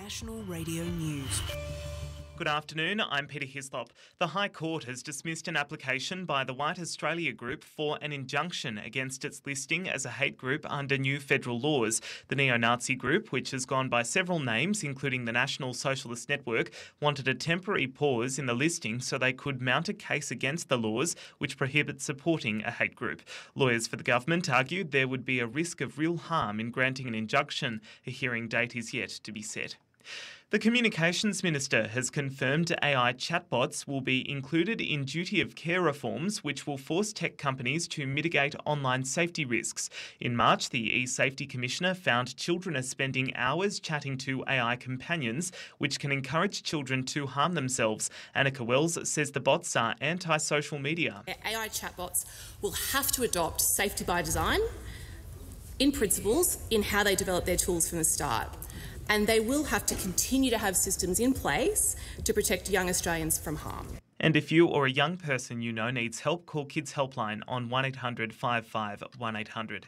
National Radio News. Good afternoon, I'm Peter Hislop. The High Court has dismissed an application by the White Australia Group for an injunction against its listing as a hate group under new federal laws. The neo-Nazi group, which has gone by several names, including the National Socialist Network, wanted a temporary pause in the listing so they could mount a case against the laws which prohibit supporting a hate group. Lawyers for the government argued there would be a risk of real harm in granting an injunction. A hearing date is yet to be set. The Communications Minister has confirmed AI chatbots will be included in duty of care reforms which will force tech companies to mitigate online safety risks. In March, the e-Safety Commissioner found children are spending hours chatting to AI companions, which can encourage children to harm themselves. Annika Wells says the bots are anti-social media. AI chatbots will have to adopt safety by design in principles in how they develop their tools from the start. And they will have to continue to have systems in place to protect young Australians from harm. And if you or a young person you know needs help, call Kids Helpline on 1800 55 1800.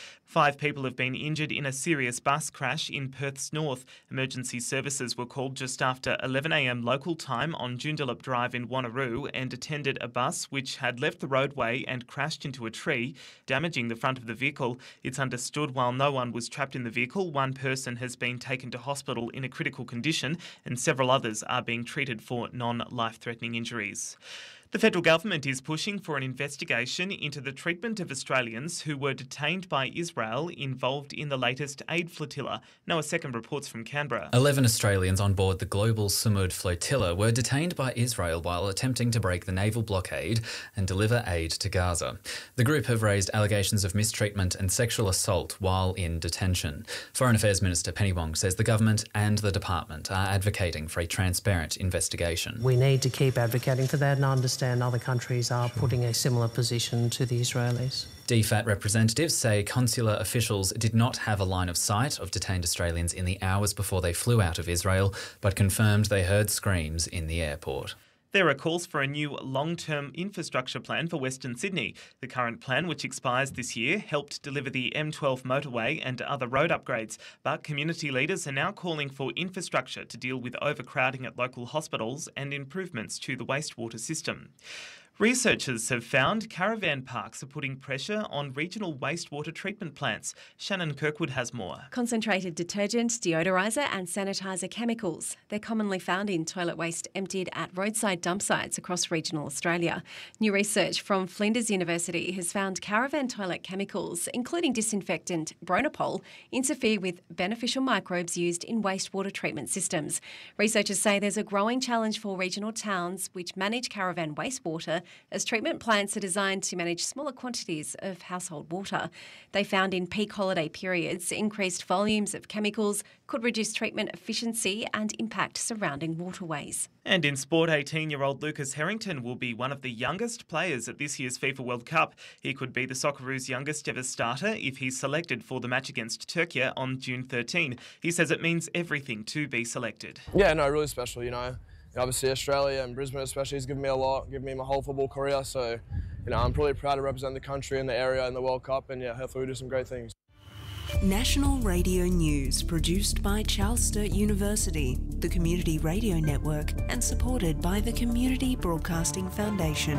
5 people have been injured in a serious bus crash in Perth's north. Emergency services were called just after 11 a.m. local time on Joondalup Drive in Wanneroo and attended a bus which had left the roadway and crashed into a tree, damaging the front of the vehicle. It's understood while no one was trapped in the vehicle, one person has been taken to hospital in a critical condition and several others are being treated for non-life-threatening injuries. The federal government is pushing for an investigation into the treatment of Australians who were detained by Israel involved in the latest aid flotilla. Noah Second reports from Canberra. 11 Australians on board the Global Sumud flotilla were detained by Israel while attempting to break the naval blockade and deliver aid to Gaza. The group have raised allegations of mistreatment and sexual assault while in detention. Foreign Affairs Minister Penny Wong says the government and the department are advocating for a transparent investigation. We need to keep advocating for that and understand other countries are putting a similar position to the Israelis. DFAT representatives say consular officials did not have a line of sight of detained Australians in the hours before they flew out of Israel, but confirmed they heard screams in the airport. There are calls for a new long-term infrastructure plan for Western Sydney. The current plan, which expires this year, helped deliver the M12 motorway and other road upgrades. But community leaders are now calling for infrastructure to deal with overcrowding at local hospitals and improvements to the wastewater system. Researchers have found caravan parks are putting pressure on regional wastewater treatment plants. Shannon Kirkwood has more. Concentrated detergent, deodoriser and sanitiser chemicals. They're commonly found in toilet waste emptied at roadside dump sites across regional Australia. New research from Flinders University has found caravan toilet chemicals, including disinfectant Bronopol, interfere with beneficial microbes used in wastewater treatment systems. Researchers say there's a growing challenge for regional towns which manage caravan wastewater, as treatment plants are designed to manage smaller quantities of household water. They found in peak holiday periods, increased volumes of chemicals could reduce treatment efficiency and impact surrounding waterways. And in sport, 18-year-old Lucas Harrington will be one of the youngest players at this year's FIFA World Cup. He could be the Socceroos' youngest ever starter if he's selected for the match against Turkey on June 13. He says it means everything to be selected. Yeah, no, really special, Obviously Australia and Brisbane especially has given me a lot, given me my whole football career. So, I'm really proud to represent the country and the area in the World Cup and hopefully we'll do some great things. National Radio News, produced by Charles Sturt University, the Community Radio Network, and supported by the Community Broadcasting Foundation.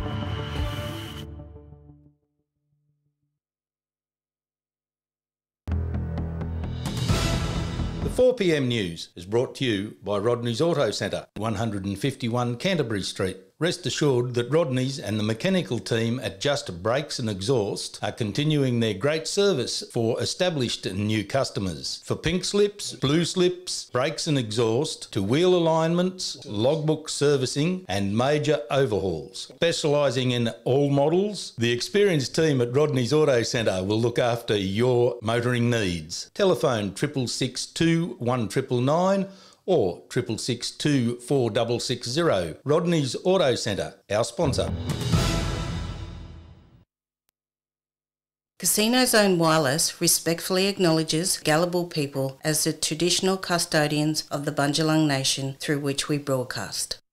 The 4pm news is brought to you by Rodney's Auto Centre, 151 Canterbury Street. Rest assured that Rodney's and the mechanical team at Just Brakes and Exhaust are continuing their great service for established and new customers. For pink slips, blue slips, brakes and exhaust, to wheel alignments, logbook servicing and major overhauls. Specialising in all models, the experienced team at Rodney's Auto Centre will look after your motoring needs. Telephone 662 1999 or 662 4660. Rodney's Auto Centre, our sponsor. Casino Zone Wireless respectfully acknowledges Gadigal people as the traditional custodians of the Bundjalung Nation through which we broadcast.